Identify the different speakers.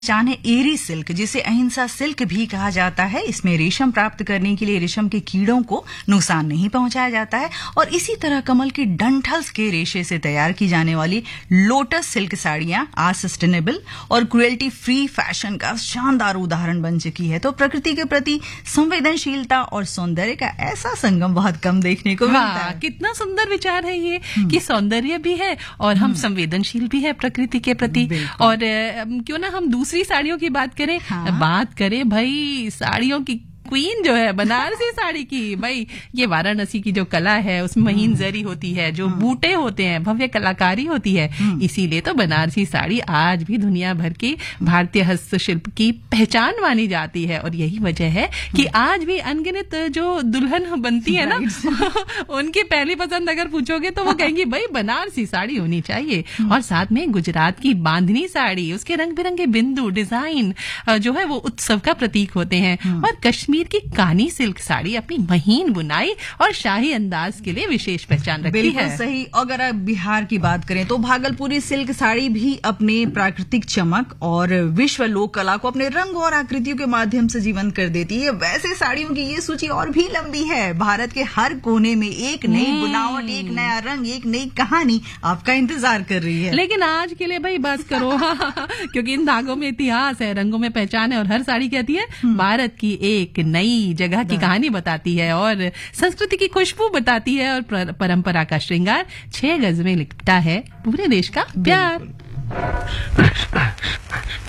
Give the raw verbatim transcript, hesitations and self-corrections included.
Speaker 1: पहचान है एरी सिल्क, जिसे अहिंसा सिल्क भी कहा जाता है। इसमें रेशम प्राप्त करने के लिए रेशम के कीड़ों को नुकसान नहीं पहुंचाया जाता है और इसी तरह कमल के डंठल्स के रेशे से तैयार की जाने वाली लोटस सिल्क साड़ियां आज सस्टेनेबल और क्रुएल्टी फ्री फैशन का शानदार उदाहरण बन चुकी है। तो प्रकृति के प्रति संवेदनशीलता और सौंदर्य का ऐसा संगम बहुत कम देखने को मिलता है।
Speaker 2: कितना सुंदर विचार है ये कि सौंदर्य भी है और हम संवेदनशील भी है प्रकृति के प्रति। और क्यों ना हम दूसरी साड़ियों की बात करें। हाँ। बात करें भाई साड़ियों की क्वीन जो है बनारसी साड़ी की। भाई ये वाराणसी की जो कला है उसमें महीन जरी होती है, जो बूटे होते हैं, भव्य कलाकारी होती है। इसीलिए तो बनारसी साड़ी आज भी दुनिया भर की भारतीय हस्तशिल्प की पहचान मानी जाती है। और यही वजह है कि आज भी अनगिनत जो दुल्हन बनती है ना उनकी पहली पसंद अगर पूछोगे तो वो कहेंगी भाई बनारसी साड़ी होनी चाहिए। और साथ में गुजरात की बांधनी साड़ी, उसके रंग बिरंगे बिंदु डिजाइन जो है वो उत्सव का प्रतीक होते हैं। और कश्मीर की कानी सिल्क साड़ी अपनी महीन बुनाई और शाही अंदाज के लिए विशेष पहचान रखती
Speaker 1: बिल्कुल
Speaker 2: है।
Speaker 1: सही। अगर आप बिहार की बात करें तो भागलपुरी सिल्क साड़ी भी अपने प्राकृतिक चमक और विश्व लोक कला को अपने रंग और आकृतियों के माध्यम से जीवंत कर देती है। वैसे साड़ियों की ये सूची और भी लंबी है। भारत के हर कोने में एक नई बुनावट, एक नया रंग, एक नई कहानी आपका इंतजार कर रही है।
Speaker 2: लेकिन आज के लिए भाई बस करो क्योंकि इन धागों में इतिहास है, रंगों में पहचान है और हर साड़ी कहती है भारत की एक नई जगह की कहानी बताती है और संस्कृति की खुशबू बताती है और परंपरा का श्रृंगार छह गज में लिपटा है पूरे देश का प्यार।